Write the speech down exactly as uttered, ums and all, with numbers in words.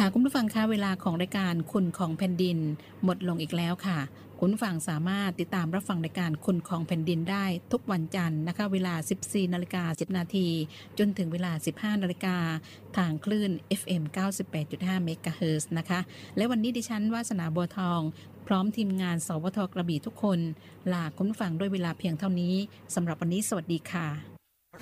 คุณผู้ฟังคะเวลาของรายการคุณของแผ่นดินหมดลงอีกแล้วค่ะคุณผู้ฟังสามารถติดตามรับฟังรายการคุณของแผ่นดินได้ทุกวันจันทร์นะคะเวลา สิบสี่นาฬิกาสิบนาทีจนถึงเวลา สิบห้านาฬิกาทางคลื่น เอฟ เอ็ม เก้าสิบแปดจุดห้า เมกะเฮิรตซ์นะคะและวันนี้ดิฉันวาสนาบัวทองพร้อมทีมงานสวทกระบี่ทุกคนลาคุณผู้ฟังด้วยเวลาเพียงเท่านี้สำหรับวันนี้สวัสดีค่ะ